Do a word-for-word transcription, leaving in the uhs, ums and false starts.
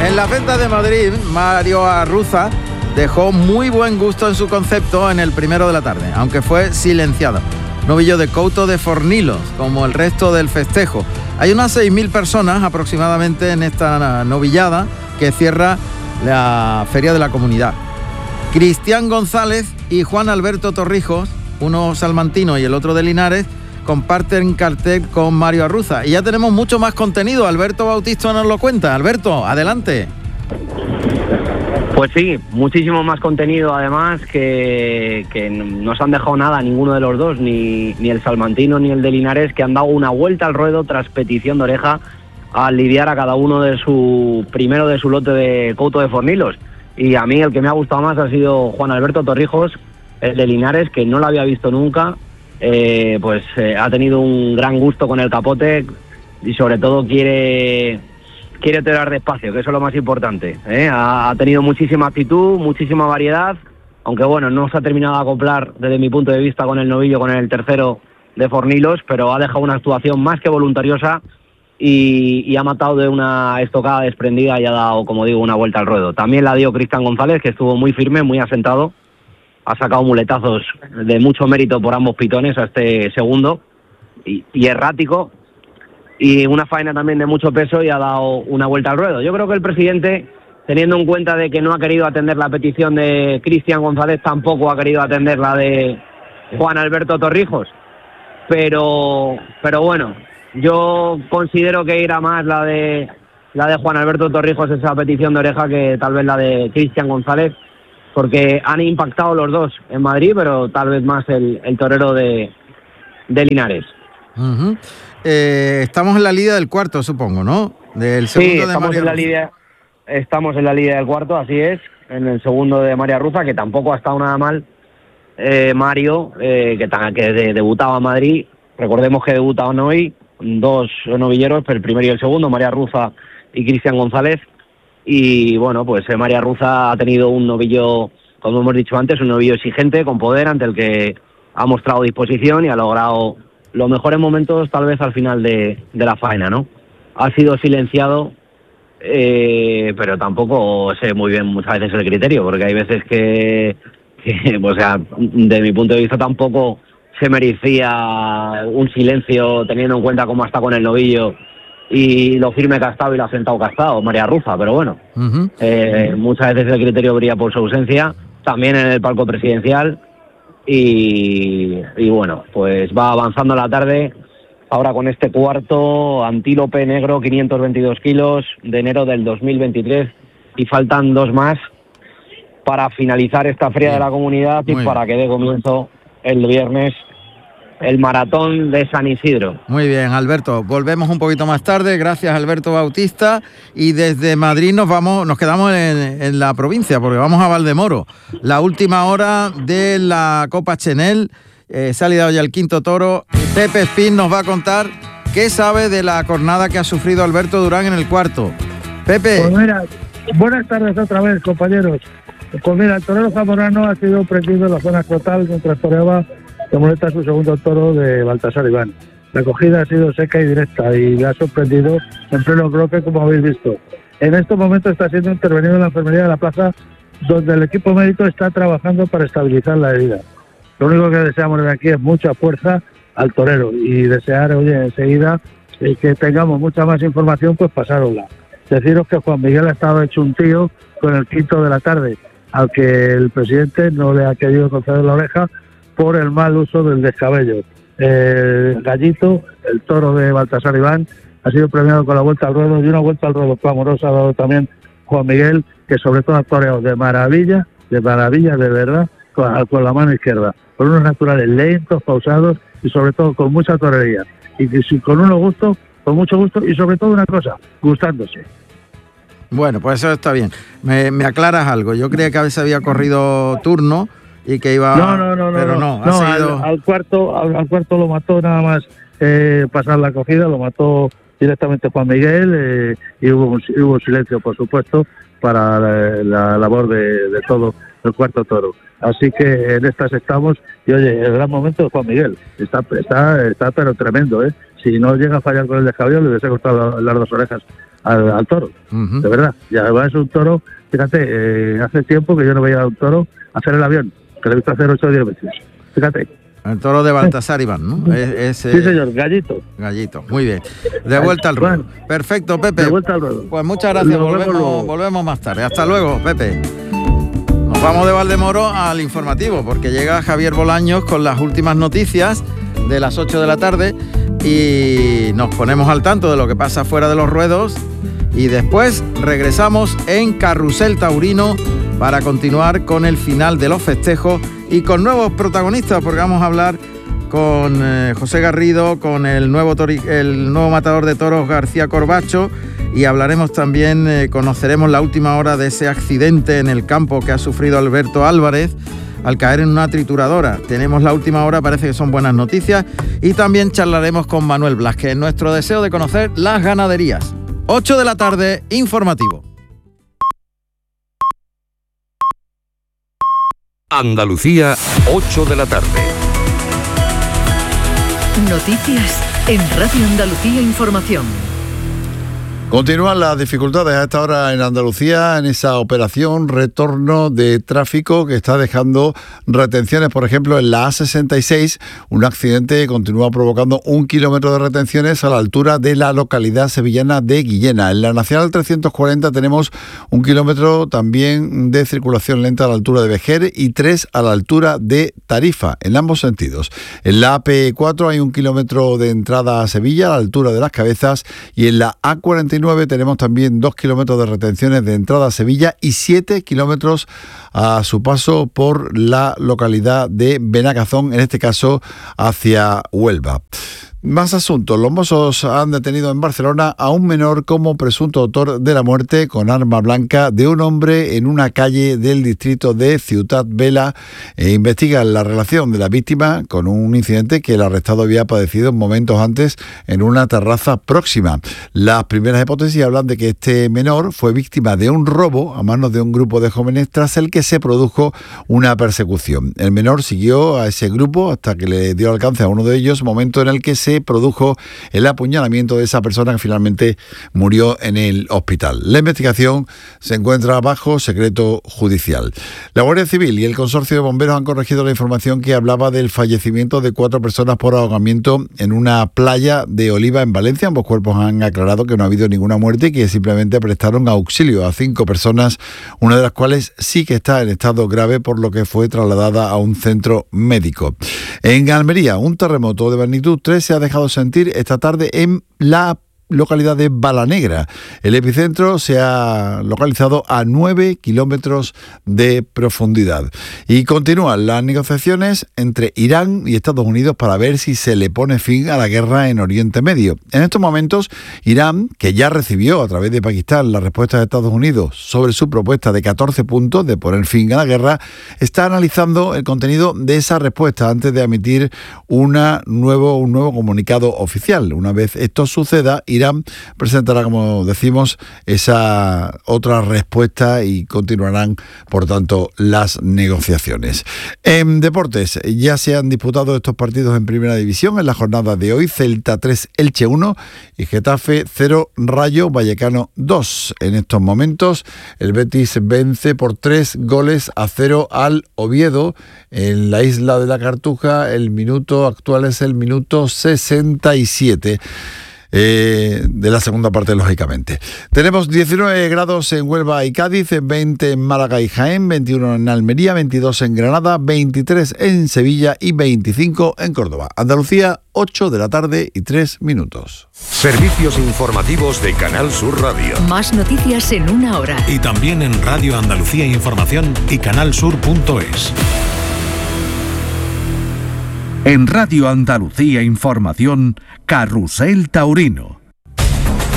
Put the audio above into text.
En la venta de Madrid, Mario Arruza dejó muy buen gusto en su concepto en el primero de la tarde, aunque fue silenciado. Novillo de Couto de Fornilos, como el resto del festejo. Hay unas seis mil personas aproximadamente en esta novillada que cierra la Feria de la Comunidad. Cristian González y Juan Alberto Torrijos, uno salmantino y el otro de Linares, comparten cartel con Mario Arruza. Y ya tenemos mucho más contenido. Alberto Bautista nos lo cuenta. Alberto, adelante. Pues sí, muchísimo más contenido además, que, que no se han dejado nada ninguno de los dos, ni, ni el salmantino ni el de Linares, que han dado una vuelta al ruedo tras petición de oreja al lidiar a cada uno de su primero de su lote de Couto de Fornilos. Y a mí el que me ha gustado más ha sido Juan Alberto Torrijos, el de Linares, que no lo había visto nunca. Eh, pues eh, ha tenido un gran gusto con el capote y sobre todo quiere quiere torear despacio, que eso es lo más importante, ¿eh? ha, ha tenido muchísima actitud, muchísima variedad, aunque bueno, no se ha terminado de acoplar desde mi punto de vista con el novillo, con el tercero de Fornilos, pero ha dejado una actuación más que voluntariosa y, y ha matado de una estocada desprendida y ha dado, como digo, una vuelta al ruedo. También la dio Cristian González, que estuvo muy firme, muy asentado. Ha sacado muletazos de mucho mérito por ambos pitones a este segundo y, y errático, y una faena también de mucho peso, y ha dado una vuelta al ruedo. Yo creo que el presidente, teniendo en cuenta de que no ha querido atender la petición de Cristian González, tampoco ha querido atender la de Juan Alberto Torrijos, pero pero bueno, yo considero que irá más la de la de Juan Alberto Torrijos, esa petición de oreja, que tal vez la de Cristian González, porque han impactado los dos en Madrid, pero tal vez más el, el torero de, de Linares. Uh-huh. Eh, estamos en la lidia del cuarto, supongo, ¿no? Del segundo sí, de estamos María en la lidia, estamos en la lidia del cuarto, así es, en el segundo de María Arruza, que tampoco ha estado nada mal. Eh, Mario, eh, que, que de, debutaba en Madrid, recordemos que debutaban hoy dos novilleros, el primero y el segundo, María Arruza y Cristian González. Y bueno, pues eh, María Arruza ha tenido un novillo, como hemos dicho antes, un novillo exigente, con poder, ante el que ha mostrado disposición y ha logrado los mejores momentos tal vez al final de, de la faena, ¿no? Ha sido silenciado, eh, pero tampoco sé muy bien muchas veces el criterio, porque hay veces que, que, o sea, de mi punto de vista tampoco se merecía un silencio, teniendo en cuenta cómo está con el novillo y lo firme que ha estado y lo ha sentado que ha estado María Arruza, pero bueno, uh-huh. eh, muchas veces el criterio brilla por su ausencia, también en el palco presidencial, y, y bueno, pues va avanzando la tarde, ahora con este cuarto antílope negro, quinientos veintidós kilos, de enero del dos mil veintitrés, y faltan dos más para finalizar esta feria bien. de la comunidad y Muy para bien. que dé comienzo el viernes el maratón de San Isidro. Muy bien, Alberto, volvemos un poquito más tarde, gracias Alberto Bautista, y desde Madrid nos vamos, nos quedamos en, en la provincia, porque vamos a Valdemoro, la última hora de la Copa Chenel, eh, se ha lidiado ya el quinto toro. Pepe Espín nos va a contar qué sabe de la cornada que ha sufrido Alberto Durán en el cuarto. Pepe. Pues mira, buenas tardes otra vez, compañeros. Pues mira, el torero zamorano ha sido prendido en la zona total mientras toreaba que molesta su segundo toro de Baltasar Iván. La acogida ha sido seca y directa y le ha sorprendido en pleno bloque, como habéis visto. En estos momentos está siendo intervenido en la enfermería de la plaza, donde el equipo médico está trabajando para estabilizar la herida. Lo único que deseamos desde aquí es mucha fuerza al torero y desear, oye, enseguida eh, que tengamos mucha más información, pues pasárosla. Deciros que Juan Miguel ha estado hecho un tío con el quinto de la tarde, al que el presidente no le ha querido conceder la oreja por el mal uso del descabello. El Gallito, el toro de Baltasar Iván, ha sido premiado con la vuelta al ruedo, y una vuelta al ruedo clamorosa ha dado también Juan Miguel, que sobre todo ha toreado de maravilla, de maravilla de verdad, con, con la mano izquierda, con unos naturales lentos, pausados y sobre todo con mucha torería. Y que, con uno gusto, con mucho gusto y sobre todo una cosa, gustándose. Bueno, pues eso está bien. Me, me aclaras algo. Yo creía que a veces había corrido turno y que iba... No, no, no, pero no. no, no ha sido... al, al, cuarto, al, al cuarto lo mató nada más eh, pasar la acogida, lo mató directamente Juan Miguel eh, y hubo un, hubo silencio, por supuesto, para la, la labor de, de todo el cuarto toro. Así que en estas estamos y oye, el gran momento de Juan Miguel. Está, está, está pero tremendo, ¿eh? Si no llega a fallar con el descabello, le hubiese cortado las dos orejas al, al toro, uh-huh. de verdad. Y además es un toro, fíjate, eh, hace tiempo que yo no veía a un toro hacer el avión, que lo he visto hacer ocho o diez veces. Fíjate. El toro de Baltasar Iván, ¿no? Es, es, sí, señor, Gallito. Gallito, muy bien. De vuelta al ruedo. Perfecto, Pepe. De vuelta al ruedo. Pues muchas gracias, volvemos, volvemos más tarde. Hasta luego, Pepe. Nos vamos de Valdemoro al informativo, porque llega Javier Bolaños con las últimas noticias de las ocho de la tarde y nos ponemos al tanto de lo que pasa fuera de los ruedos y después regresamos en Carrusel Taurino para continuar con el final de los festejos y con nuevos protagonistas, porque vamos a hablar con eh, José Garrido, con el nuevo, tori- el nuevo matador de toros García Corbacho, y hablaremos también, eh, conoceremos la última hora de ese accidente en el campo que ha sufrido Alberto Álvarez al caer en una trituradora. Tenemos la última hora, parece que son buenas noticias, y también charlaremos con Manuel Blas, que es nuestro deseo de conocer las ganaderías. ocho de la tarde, informativo. Andalucía, ocho de la tarde. Noticias en Radio Andalucía Información. Continúan las dificultades a esta hora en Andalucía en esa operación retorno de tráfico que está dejando retenciones. Por ejemplo, en la A sesenta y seis, un accidente continúa provocando un kilómetro de retenciones a la altura de la localidad sevillana de Guillena. En la Nacional trescientos cuarenta tenemos un kilómetro también de circulación lenta a la altura de Vejer y tres a la altura de Tarifa, en ambos sentidos. En la A P cuatro hay un kilómetro de entrada a Sevilla a la altura de Las Cabezas, y en la A cuarenta y nueve tenemos también dos kilómetros de retenciones de entrada a Sevilla y siete kilómetros a su paso por la localidad de Benacazón, en este caso hacia Huelva. Más asuntos. Los Mossos han detenido en Barcelona a un menor como presunto autor de la muerte con arma blanca de un hombre en una calle del distrito de Ciutat Vela e investigan la relación de la víctima con un incidente que el arrestado había padecido momentos antes en una terraza próxima. Las primeras hipótesis hablan de que este menor fue víctima de un robo a manos de un grupo de jóvenes tras el que se produjo una persecución. El menor siguió a ese grupo hasta que le dio alcance a uno de ellos, momento en el que se produjo el apuñalamiento de esa persona que finalmente murió en el hospital. La investigación se encuentra bajo secreto judicial. La Guardia Civil y el Consorcio de Bomberos han corregido la información que hablaba del fallecimiento de cuatro personas por ahogamiento en una playa de Oliva en Valencia. Ambos cuerpos han aclarado que no ha habido ninguna muerte y que simplemente prestaron auxilio a cinco personas, una de las cuales sí que está en estado grave, por lo que fue trasladada a un centro médico. En Almería, un terremoto de magnitud tres se ha dejado sentir esta tarde en la localidad de Balanegra. El epicentro se ha localizado a nueve kilómetros de profundidad. Y continúan las negociaciones entre Irán y Estados Unidos para ver si se le pone fin a la guerra en Oriente Medio. En estos momentos, Irán, que ya recibió a través de Pakistán la respuesta de Estados Unidos sobre su propuesta de catorce puntos de poner fin a la guerra, está analizando el contenido de esa respuesta antes de emitir una nuevo, un nuevo comunicado oficial. Una vez esto suceda, Irán presentará, como decimos, esa otra respuesta y continuarán, por tanto, las negociaciones. En deportes, ya se han disputado estos partidos en Primera División en la jornada de hoy. Celta tres, Elche uno y Getafe cero, Rayo Vallecano dos. En estos momentos, el Betis vence por tres goles a cero al Oviedo en la isla de la Cartuja. El minuto actual es el minuto sesenta y siete. Eh, de la segunda parte, lógicamente. Tenemos diecinueve grados en Huelva y Cádiz, veinte en Málaga y Jaén, veintiuno en Almería, veintidós en Granada, veintitrés en Sevilla y veinticinco en Córdoba. Andalucía, ocho de la tarde y tres minutos. Servicios informativos de Canal Sur Radio. Más noticias en una hora. Y también en Radio Andalucía Información y canalsur punto es. En Radio Andalucía Información, Carrusel Taurino,